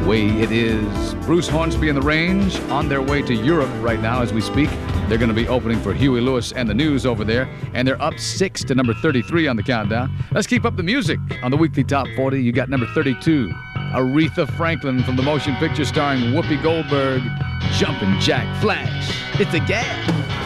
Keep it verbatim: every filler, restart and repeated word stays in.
way it is. Bruce Hornsby and the Range on their way to Europe right now as we speak. They're going to be opening for Huey Lewis and the News over there, and they're up six to number thirty-three on the countdown. Let's keep up the music on the weekly Top forty. You got number thirty-two, Aretha Franklin from the motion picture starring Whoopi Goldberg, Jumpin' Jack Flash. It's a gas.